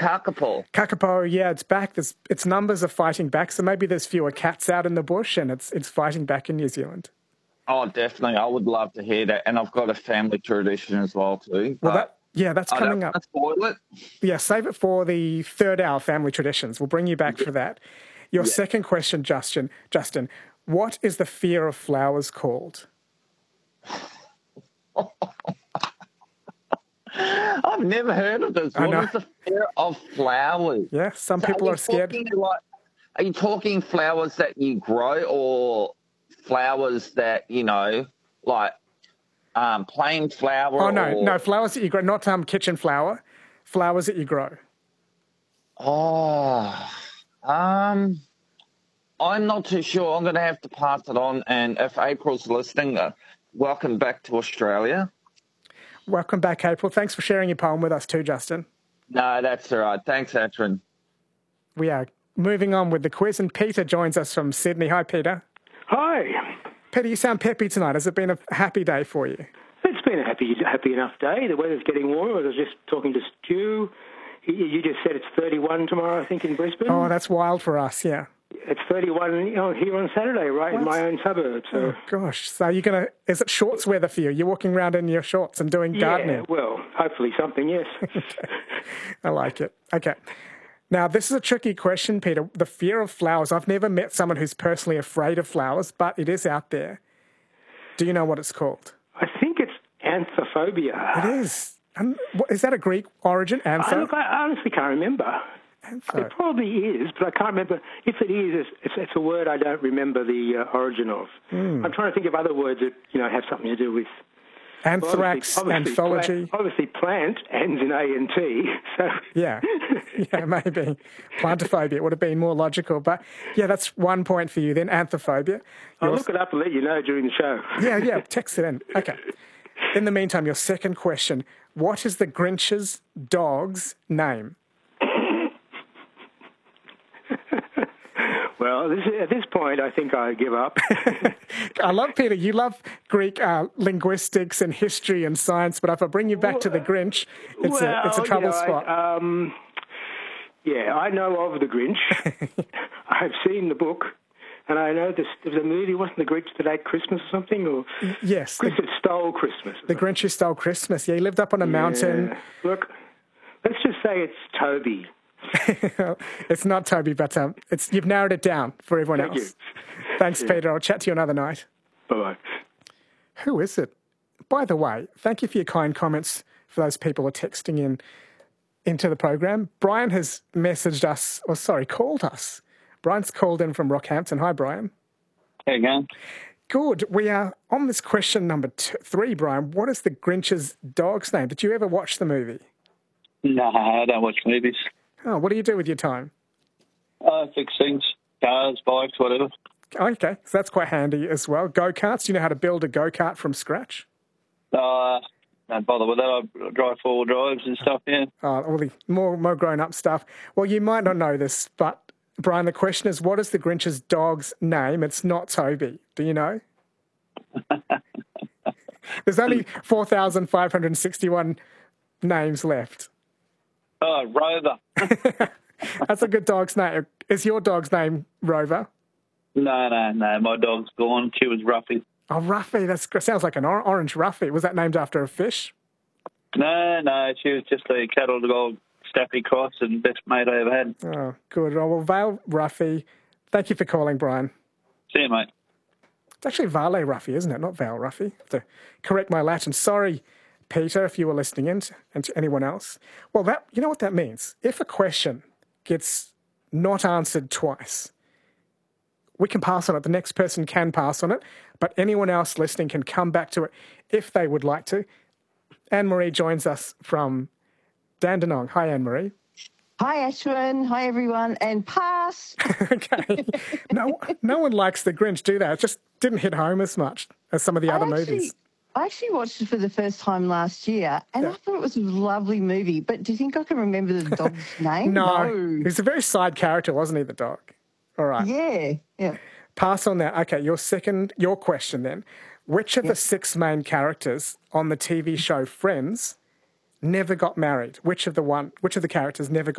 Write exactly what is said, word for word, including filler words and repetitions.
kakapo. Kakapo, yeah, it's back. There's, its numbers are fighting back, so maybe there's fewer cats out in the bush and it's it's fighting back in New Zealand. Oh, definitely. I would love to hear that. And I've got a family tradition as well, too. Well, that, yeah, that's I coming don't up. spoil it. Yeah, save it for the third hour, family traditions. We'll bring you back for that. Your Yeah. second question, Justin. Justin, what is the fear of flowers called? I've never heard of this. I What know. is the fear of flowers? Yeah, some So people you are scared. talking Like, are you talking flowers that you grow or flowers that, you know, like um, plain flower? Oh, no, or... no, flowers that you grow, not um, kitchen flower, flowers that you grow. Oh, um, I'm not too sure. I'm going to have to pass it on. And if April's listening, uh, welcome back to Australia. Welcome back, April. Thanks for sharing your poem with us too, Justin. No, that's all right. Thanks, Atrin. We are moving on with the quiz, and Peter joins us from Sydney. Hi, Peter. Hi. Peter, you sound peppy tonight. Has it been a happy day for you? It's been a happy, happy enough day. The weather's getting warmer. I was just talking to Stu. You you just said it's thirty-one tomorrow, I think, in Brisbane. Oh, that's wild for us, yeah. It's thirty-one you know, here on Saturday, right, in What? my own suburb. So. Oh, gosh. So you're going to, is it shorts weather for you? You're walking around in your shorts and doing Yeah, gardening? well, hopefully something, yes. I like it. Okay. Now, this is a tricky question, Peter. The fear of flowers. I've never met someone who's personally afraid of flowers, but it is out there. Do you know what it's called? I think it's anthophobia. It is. Um, what, is that a Greek origin? I, Antho? look, I honestly can't remember. Antho. It probably is, but I can't remember. If it is, it's, it's, it's a word I don't remember the uh, origin of. Mm. I'm trying to think of other words that you know have something to do with Anthrax, well, obviously, anthology. Plant, obviously, plant ends in A and T. So Yeah, yeah, maybe. Plantophobia would have been more logical. But yeah, that's one point for you then, anthophobia. I'll Your- look it up and let you know during the show. Yeah, yeah, text it in. Okay. In the meantime, your second question. What is the Grinch's dog's name? Well, this, at this point, I think I give up. I love, Peter, you love Greek uh, linguistics and history and science, but if I bring you back to the Grinch, it's, well, a, it's a you trouble know, spot. I, um, yeah, I know of the Grinch. I've seen the book. And I know this, there was a movie, wasn't the Grinch that ate Christmas or something? Or Yes. Grinch The, that stole Christmas. the Grinch who stole Christmas. Yeah, he lived up on a mountain. Yeah. Look, let's just say it's Toby. It's not Toby, but um, it's you've narrowed it down for everyone Thank else. you. Thanks, Yeah. Peter. I'll chat to you another night. Bye-bye. Who is it? By the way, thank you for your kind comments for those people who are texting in into the program. Brian has messaged us, or sorry, called us. Brian's called in from Rockhampton. Hi, Brian. How you going? Good. We are on this question number two, three, Brian. What is the Grinch's dog's name? Did you ever watch the movie? No, I don't watch movies. Oh, what do you do with your time? I fix things, cars, bikes, whatever. Okay, so that's quite handy as well. Go-karts. Do you know how to build a go-kart from scratch? Uh, don't bother with that. I drive four-wheel drives and stuff, yeah. Oh, all the more, more grown-up stuff. Well, you might not know this, but, Brian, the question is, what is the Grinch's dog's name? It's not Toby. Do you know? There's only four thousand five hundred sixty-one names left. Oh, Rover. That's a good dog's name. Is your dog's name Rover? No, no, no. My dog's gone. She was Ruffy. Oh, Ruffy. That sounds like an or- orange Ruffy. Was that named after a fish? No, no. She was just a cattle dog, Staffy cross, and best mate I ever had. Oh, good. Oh, well, Vale Ruffy. Thank you for calling, Brian. See you, mate. It's actually Vale Ruffy, isn't it? Not Val Ruffy. I have to correct my Latin. Sorry, Peter, if you were listening in, to, and to anyone else. Well, that you know what that means? If a question gets not answered twice, we can pass on it. The next person can pass on it, but anyone else listening can come back to it if they would like to. Anne-Marie joins us from Dandenong. Hi, Anne-Marie. Hi, Ashwin. Hi, everyone. And pass. Okay. No, no one likes The Grinch, do they? It just didn't hit home as much as some of the I other actually, movies. I actually watched it for the first time last year, and Yeah. I thought it was a lovely movie. But do you think I can remember the dog's name? No. He's a very side character, wasn't he, the dog? All right. Yeah. Yeah. Pass on that. Okay, your second, your question then. Which of the six main characters on the T V show Friends never got married? Which of the one, which of the characters never got